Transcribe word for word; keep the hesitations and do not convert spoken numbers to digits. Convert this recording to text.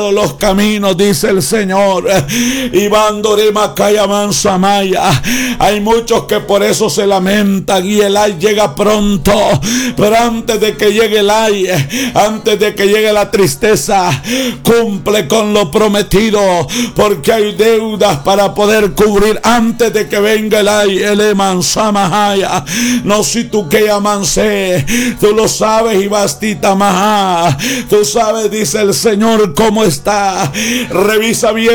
los caminos, dice el Señor. Y Bandorima Kayaman Samaya. Hay muchos que por eso se lamentan y el ay llega pronto. Pero antes de que llegue el ay, antes de que llegue la tristeza, cumple con lo prometido, porque hay deudas para poder cubrir antes de que venga el ay. El Eman Samahaya. No si tú que amanse, tú lo sabes y bastita maja. Tú sabes, dice el Señor, cómo está. Revisa bien